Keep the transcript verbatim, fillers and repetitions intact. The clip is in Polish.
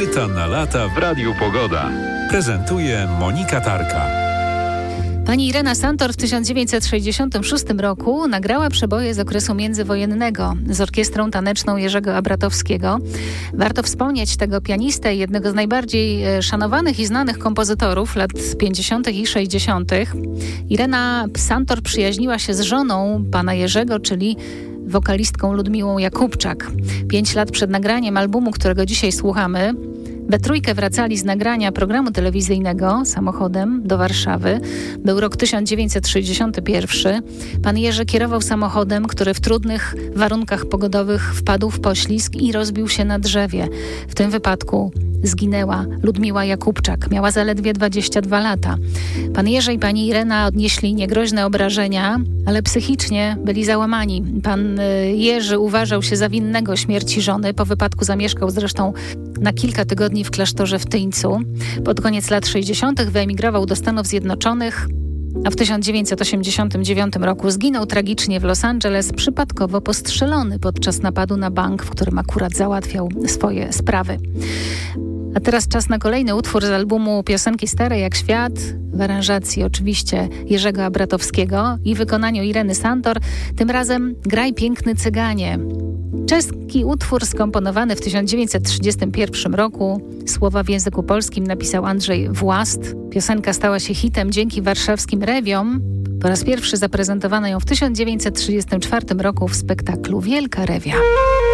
Emeryta na lata w Radiu Pogoda. Prezentuje Monika Tarka. Pani Irena Santor w tysiąc dziewięćset sześćdziesiątym szóstym roku nagrała przeboje z okresu międzywojennego z orkiestrą taneczną Jerzego Abratowskiego. Warto wspomnieć tego pianistę, jednego z najbardziej szanowanych i znanych kompozytorów lat pięćdziesiątych i sześćdziesiątych. Irena Santor przyjaźniła się z żoną pana Jerzego, czyli wokalistką Ludmiłą Jakubczak. Pięć lat przed nagraniem albumu, którego dzisiaj słuchamy, we trójkę wracali z nagrania programu telewizyjnego samochodem do Warszawy. Był rok tysiąc dziewięćset sześćdziesiąty pierwszy. Pan Jerzy kierował samochodem, który w trudnych warunkach pogodowych wpadł w poślizg i rozbił się na drzewie. W tym wypadku zginęła Ludmiła Jakubczak. Miała zaledwie dwadzieścia dwa lata. Pan Jerzy i pani Irena odnieśli niegroźne obrażenia, ale psychicznie byli załamani. Pan Jerzy uważał się za winnego śmierci żony. Po wypadku zamieszkał zresztą na kilka tygodni w klasztorze w Tyńcu. Pod koniec lat sześćdziesiątych wyemigrował do Stanów Zjednoczonych, a w tysiąc dziewięćset osiemdziesiątym dziewiątym roku zginął tragicznie w Los Angeles, przypadkowo postrzelony podczas napadu na bank, w którym akurat załatwiał swoje sprawy. A teraz czas na kolejny utwór z albumu Piosenki stare jak świat, w aranżacji oczywiście Jerzego Abratowskiego i wykonaniu Ireny Santor. Tym razem Graj piękny cyganie. Czeski utwór skomponowany w tysiąc dziewięćset trzydziestym pierwszym roku. Słowa w języku polskim napisał Andrzej Włast. Piosenka stała się hitem dzięki warszawskim rewiom. Po raz pierwszy zaprezentowano ją w tysiąc dziewięćset trzydziestym czwartym roku w spektaklu Wielka Rewia.